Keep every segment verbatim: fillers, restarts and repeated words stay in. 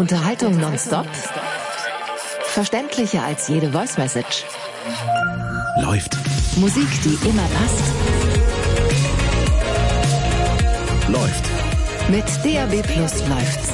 Unterhaltung nonstop? Verständlicher als jede Voice Message. Läuft. Musik, die immer passt. Läuft. Mit D A B Plus läuft's.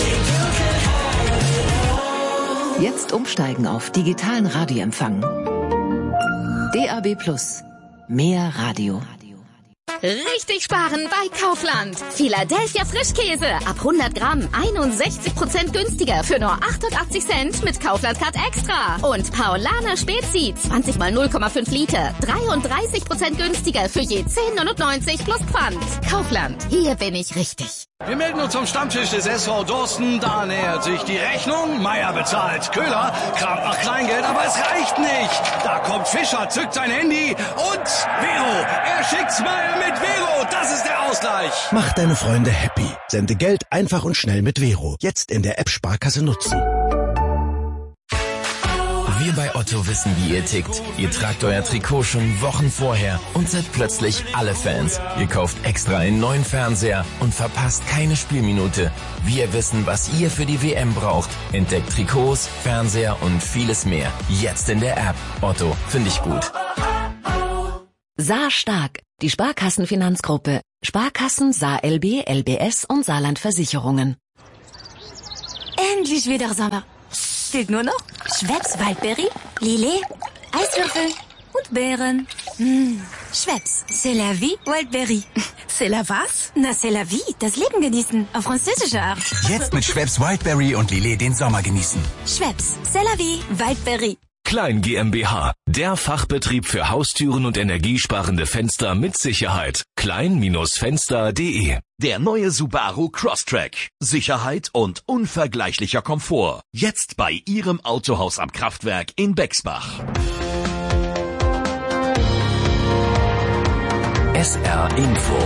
Jetzt umsteigen auf digitalen Radioempfang. D A B Plus. Mehr Radio. Richtig sparen bei Kaufland. Philadelphia Frischkäse ab hundert Gramm einundsechzig Prozent günstiger für nur achtundachtzig Cent mit Kaufland Card Extra. Und Paulaner Spezi zwanzig mal null Komma fünf Liter dreiunddreißig Prozent günstiger für je zehn neunundneunzig plus Pfand. Kaufland, hier bin ich richtig. Wir melden uns zum Stammtisch des S V Dorsten. Da nähert sich die Rechnung. Meier bezahlt. Köhler kramt nach Kleingeld, aber es reicht nicht. Da kommt Fischer, zückt sein Handy und Vero. Er schickt's Meier mit Vero. Das ist der Ausgleich. Mach deine Freunde happy. Sende Geld einfach und schnell mit Vero. Jetzt in der App Sparkasse nutzen. Wir bei Otto wissen, wie ihr tickt. Ihr tragt euer Trikot schon Wochen vorher und seid plötzlich alle Fans. Ihr kauft extra einen neuen Fernseher und verpasst keine Spielminute. Wir wissen, was ihr für die W M braucht. Entdeckt Trikots, Fernseher und vieles mehr. Jetzt in der App. Otto, finde ich gut. Saar Stark, die Sparkassenfinanzgruppe. Sparkassen, Saar L B, L B S und Saarland Versicherungen. Endlich wieder Sommer. Fehlt nur noch Schweppes Waldberry, Lillet, Eiswürfel und Beeren. Mmh. Schweppes, c'est la vie, Waldberry. C'est la was? Na, c'est la vie, das Leben genießen, auf französische Art. Jetzt mit Schweppes Wildberry und Lillet den Sommer genießen. Schweppes, c'est la vie, Waldberry. Klein GmbH, der Fachbetrieb für Haustüren und energiesparende Fenster mit Sicherheit. klein Fenster punkt de. Der neue Subaru Crosstrek. Sicherheit und unvergleichlicher Komfort. Jetzt bei Ihrem Autohaus am Kraftwerk in Bexbach. S R Info.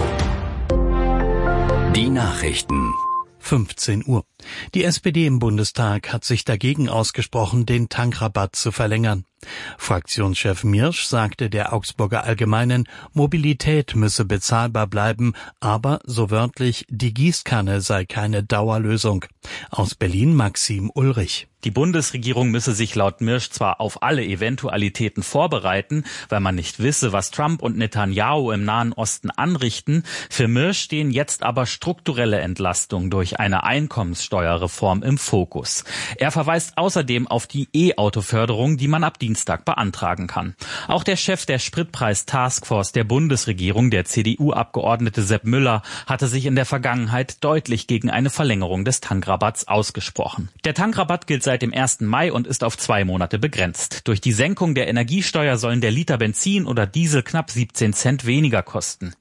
Die Nachrichten. fünfzehn Uhr. Die S P D im Bundestag hat sich dagegen ausgesprochen, den Tankrabatt zu verlängern. Fraktionschef Mirsch sagte der Augsburger Allgemeinen, Mobilität müsse bezahlbar bleiben, aber, so wörtlich, die Gießkanne sei keine Dauerlösung. Aus Berlin Maxim Ulrich. Die Bundesregierung müsse sich laut Mirsch zwar auf alle Eventualitäten vorbereiten, weil man nicht wisse, was Trump und Netanyahu im Nahen Osten anrichten. Für Mirsch stehen jetzt aber strukturelle Entlastungen durch eine Einkommenssteuerreform im Fokus. Er verweist außerdem auf die E-Auto-Förderung, die man ab Dienstag beantragen kann. Auch der Chef der Spritpreis-Taskforce der Bundesregierung, der C D U-Abgeordnete Sepp Müller, hatte sich in der Vergangenheit deutlich gegen eine Verlängerung des Tankrabatts ausgesprochen. Der Tankrabatt gilt seit dem ersten Mai und ist auf zwei Monate begrenzt. Durch die Senkung der Energiesteuer sollen der Liter Benzin oder Diesel knapp siebzehn Cent weniger kosten.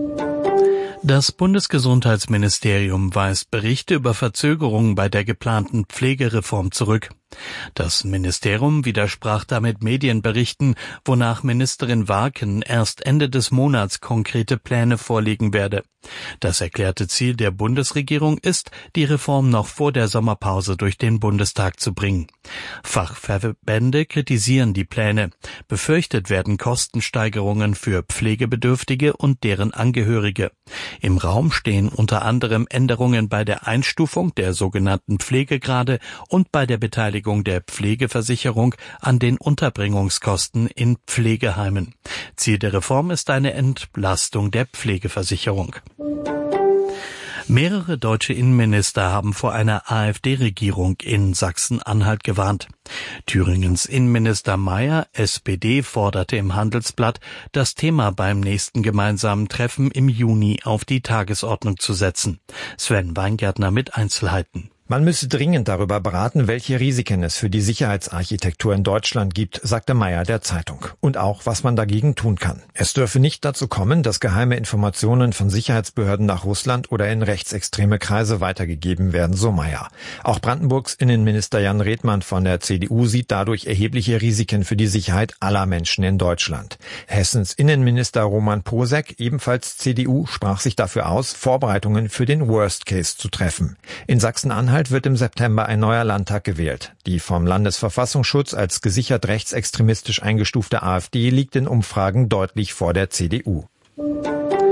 Das Bundesgesundheitsministerium weist Berichte über Verzögerungen bei der geplanten Pflegereform zurück. Das Ministerium widersprach damit Medienberichten, wonach Ministerin Warken erst Ende des Monats konkrete Pläne vorlegen werde. Das erklärte Ziel der Bundesregierung ist, die Reform noch vor der Sommerpause durch den Bundestag zu bringen. Fachverbände kritisieren die Pläne. Befürchtet werden Kostensteigerungen für Pflegebedürftige und deren Angehörige. Im Raum stehen unter anderem Änderungen bei der Einstufung der sogenannten Pflegegrade und bei der Beteiligung der Pflegeversicherung an den Unterbringungskosten in Pflegeheimen. Ziel der Reform ist eine Entlastung der Pflegeversicherung. Mehrere deutsche Innenminister haben vor einer AfD-Regierung in Sachsen-Anhalt gewarnt. Thüringens Innenminister Mayer, S P D, forderte im Handelsblatt, das Thema beim nächsten gemeinsamen Treffen im Juni auf die Tagesordnung zu setzen. Sven Weingärtner mit Einzelheiten. Man müsse dringend darüber beraten, welche Risiken es für die Sicherheitsarchitektur in Deutschland gibt, sagte Mayer der Zeitung. Und auch, was man dagegen tun kann. Es dürfe nicht dazu kommen, dass geheime Informationen von Sicherheitsbehörden nach Russland oder in rechtsextreme Kreise weitergegeben werden, so Mayer. Auch Brandenburgs Innenminister Jan Redmann von der C D U sieht dadurch erhebliche Risiken für die Sicherheit aller Menschen in Deutschland. Hessens Innenminister Roman Posek, ebenfalls C D U, sprach sich dafür aus, Vorbereitungen für den Worst Case zu treffen. In Sachsen-Anhalt wird im September ein neuer Landtag gewählt. Die vom Landesverfassungsschutz als gesichert rechtsextremistisch eingestufte AfD liegt in Umfragen deutlich vor der C D U.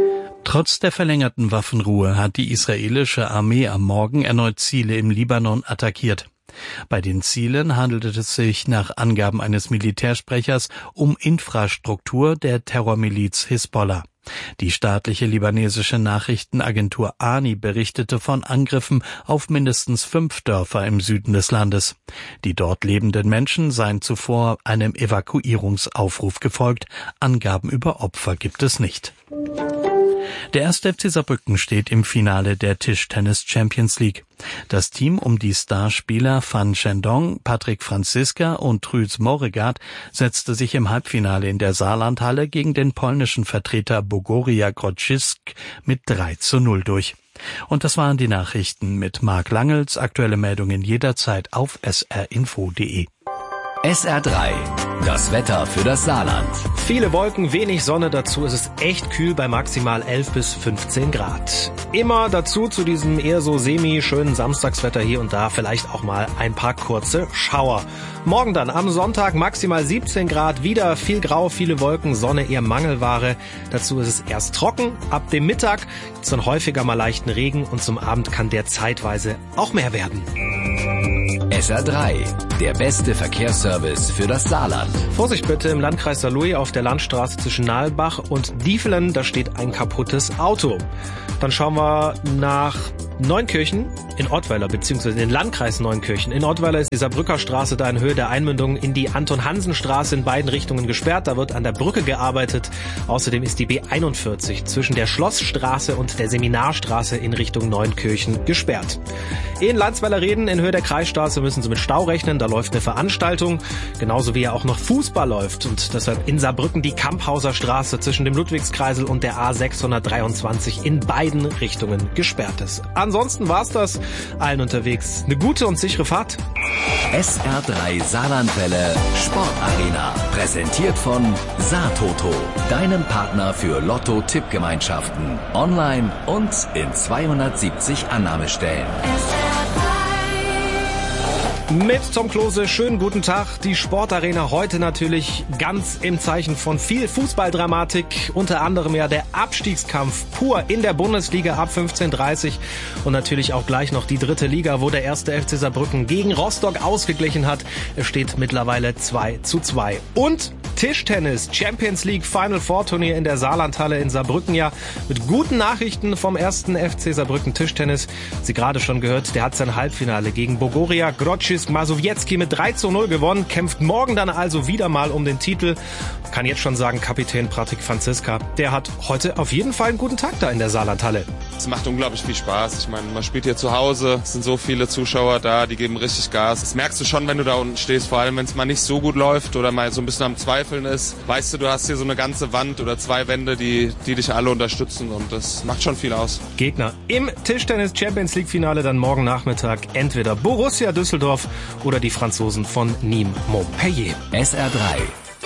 Trotz der verlängerten Waffenruhe hat die israelische Armee am Morgen erneut Ziele im Libanon attackiert. Bei den Zielen handelte es sich nach Angaben eines Militärsprechers um Infrastruktur der Terrormiliz Hisbollah. Die staatliche libanesische Nachrichtenagentur A N I berichtete von Angriffen auf mindestens fünf Dörfer im Süden des Landes. Die dort lebenden Menschen seien zuvor einem Evakuierungsaufruf gefolgt. Angaben über Opfer gibt es nicht. Der erste F C Saarbrücken steht im Finale der Tischtennis Champions League. Das Team um die Starspieler Fan Chendong, Patrick Franziska und Truls Moregard setzte sich im Halbfinale in der Saarlandhalle gegen den polnischen Vertreter Bogoria Grodzisk mit drei zu null durch. Und das waren die Nachrichten mit Marc Langels. Aktuelle Meldungen jederzeit auf s r info punkt d e. S R drei. Das Wetter für das Saarland. Viele Wolken, wenig Sonne, dazu ist es echt kühl bei maximal elf bis fünfzehn Grad. Immer dazu zu diesem eher so semi-schönen Samstagswetter hier und da vielleicht auch mal ein paar kurze Schauer. Morgen dann am Sonntag maximal siebzehn Grad, wieder viel Grau, viele Wolken, Sonne eher Mangelware. Dazu ist es erst trocken, ab dem Mittag gibt's dann häufiger mal leichten Regen und zum Abend kann der zeitweise auch mehr werden. S R drei, der beste Verkehrsservice für das Saarland. Vorsicht bitte im Landkreis Saarlouis auf der Landstraße zwischen Nahlbach und Diefelen, da steht ein kaputtes Auto. Dann schauen wir nach Neunkirchen in Ottweiler, beziehungsweise in den Landkreis Neunkirchen. In Ottweiler ist die Saarbrücker Straße da in Höhe der Einmündung in die Anton-Hansen-Straße in beiden Richtungen gesperrt. Da wird an der Brücke gearbeitet. Außerdem ist die B einundvierzig zwischen der Schlossstraße und der Seminarstraße in Richtung Neunkirchen gesperrt. In Landsweiler-Reden in Höhe der Kreisstraße müssen Sie mit Stau rechnen. Da läuft eine Veranstaltung, genauso wie ja auch noch Fußball läuft. Und deshalb in Saarbrücken die Kamphauser Straße zwischen dem Ludwigskreisel und der A sechshundertdreiundzwanzig in beiden Richtungen gesperrt ist. Ansonsten war's das. Allen unterwegs eine gute und sichere Fahrt. S R drei Saarlandwelle Sportarena. Präsentiert von Saartoto, deinem Partner für Lotto-Tippgemeinschaften. Online und in zweihundertsiebzig Annahmestellen. Mit Tom Klose, schönen guten Tag. Die Sportarena heute natürlich ganz im Zeichen von viel Fußballdramatik. Unter anderem ja der Abstiegskampf pur in der Bundesliga ab fünfzehn Uhr dreißig. Und natürlich auch gleich noch die dritte Liga, wo der erste F C Saarbrücken gegen Rostock ausgeglichen hat. Es steht mittlerweile zwei zu zwei. Und Tischtennis, Champions League Final Four Turnier in der Saarlandhalle in Saarbrücken, ja, mit guten Nachrichten vom ersten F C Saarbrücken Tischtennis. Sie gerade schon gehört, der hat sein Halbfinale gegen Bogoria Grodzisk Mazowiecki mit drei zu null gewonnen, kämpft morgen dann also wieder mal um den Titel. Kann jetzt schon sagen, Kapitän Patrick Franziska, der hat heute auf jeden Fall einen guten Tag da in der Saarlandhalle. Es macht unglaublich viel Spaß. Ich meine, man spielt hier zu Hause, es sind so viele Zuschauer da, die geben richtig Gas. Das merkst du schon, wenn du da unten stehst, vor allem wenn es mal nicht so gut läuft oder mal so ein bisschen am Zweifeln ist. Weißt du, du hast hier so eine ganze Wand oder zwei Wände, die, die dich alle unterstützen und das macht schon viel aus. Gegner im Tischtennis Champions League Finale dann morgen Nachmittag entweder Borussia Düsseldorf oder die Franzosen von Nîmes Montpellier. S R drei